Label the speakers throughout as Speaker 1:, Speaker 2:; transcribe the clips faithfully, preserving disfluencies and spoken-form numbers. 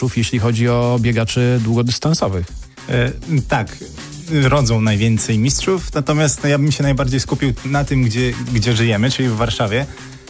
Speaker 1: mistrzów, jeśli chodzi o biegaczy długodystansowych.
Speaker 2: E, tak, rodzą najwięcej mistrzów, natomiast no, ja bym się najbardziej skupił na tym, gdzie, gdzie żyjemy, czyli w Warszawie.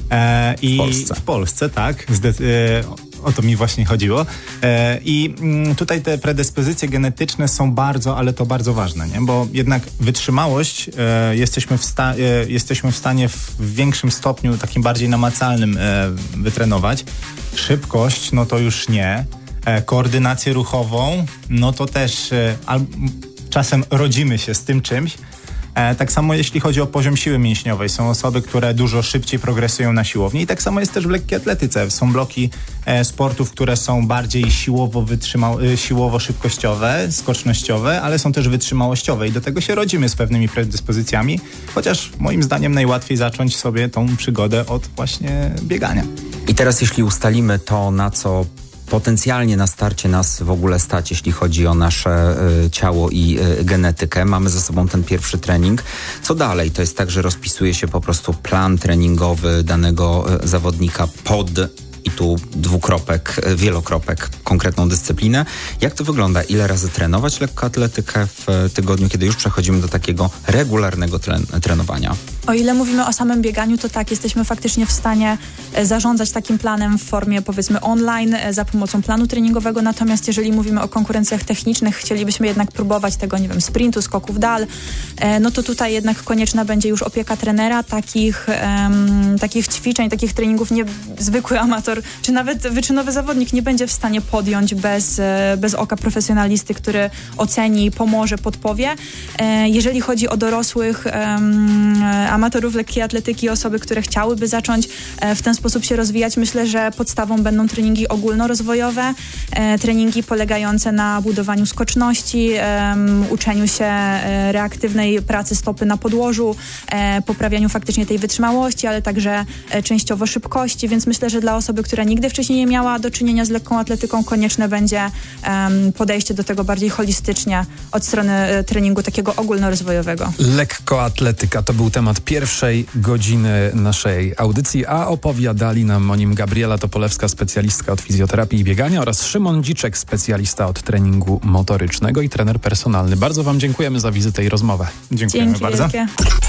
Speaker 2: E, i
Speaker 1: w Polsce.
Speaker 2: W Polsce, tak. Zde- e, o to mi właśnie chodziło. E, I mm, tutaj te predyspozycje genetyczne są bardzo, ale to bardzo ważne, nie? Bo jednak wytrzymałość e, jesteśmy, w sta- e, jesteśmy w stanie w większym stopniu, takim bardziej namacalnym e, wytrenować. Szybkość, no to już nie. E, koordynację ruchową, no to też e, al- czasem rodzimy się z tym czymś. E, tak samo jeśli chodzi o poziom siły mięśniowej. Są osoby, które dużo szybciej progresują na siłowni i tak samo jest też w lekkiej atletyce. Są bloki e, sportów, które są bardziej siłowo, wytrzyma- e, siłowo-szybkościowe, skocznościowe, ale są też wytrzymałościowe i do tego się rodzimy z pewnymi predyspozycjami, chociaż moim zdaniem najłatwiej zacząć sobie tą przygodę od właśnie biegania.
Speaker 3: I teraz jeśli ustalimy to, na co potencjalnie na starcie nas w ogóle stać, jeśli chodzi o nasze y, ciało i y, genetykę. Mamy za sobą ten pierwszy trening. Co dalej? To jest tak, że rozpisuje się po prostu plan treningowy danego y, zawodnika pod i tu dwukropek, y, wielokropek, konkretną dyscyplinę. Jak to wygląda? Ile razy trenować lekkoatletykę w tygodniu, kiedy już przechodzimy do takiego regularnego tren- trenowania?
Speaker 4: O ile mówimy o samym bieganiu, to tak, jesteśmy faktycznie w stanie e, zarządzać takim planem w formie, powiedzmy, online, e, za pomocą planu treningowego, natomiast jeżeli mówimy o konkurencjach technicznych, chcielibyśmy jednak próbować tego, nie wiem, sprintu, skoków dal, e, no to tutaj jednak konieczna będzie już opieka trenera. Takich, em, takich ćwiczeń, takich treningów nie, zwykły amator, czy nawet wyczynowy zawodnik nie będzie w stanie podjąć bez, e, bez oka profesjonalisty, który oceni, pomoże, podpowie. E, jeżeli chodzi o dorosłych em, amatorów lekkiej atletyki, osoby, które chciałyby zacząć e, w ten sposób się rozwijać, myślę, że podstawą będą treningi ogólnorozwojowe, e, treningi polegające na budowaniu skoczności, e, uczeniu się e, reaktywnej pracy stopy na podłożu, e, poprawianiu faktycznie tej wytrzymałości, ale także e, częściowo szybkości, więc myślę, że dla osoby, która nigdy wcześniej nie miała do czynienia z lekką atletyką, konieczne będzie e, podejście do tego bardziej holistycznie od strony e, treningu takiego ogólnorozwojowego.
Speaker 1: Lekkoatletyka to był temat pierwszej godziny naszej audycji, a opowiadali nam o nim Gabriela Topolewska, specjalistka od fizjoterapii i biegania, oraz Szymon Dziczek, specjalista od treningu motorycznego i trener personalny. Bardzo wam dziękujemy za wizytę i rozmowę.
Speaker 2: Dziękujemy
Speaker 4: Dzięki
Speaker 2: bardzo.
Speaker 4: wielkie.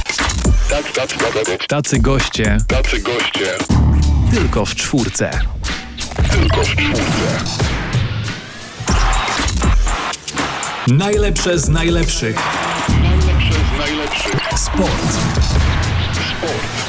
Speaker 1: Tacy goście.
Speaker 5: Tacy goście.
Speaker 1: Tylko w czwórce.
Speaker 5: Tylko w czwórce.
Speaker 1: Najlepsze z najlepszych.
Speaker 5: Najlepsze z najlepszych.
Speaker 1: Sport.
Speaker 5: Sport.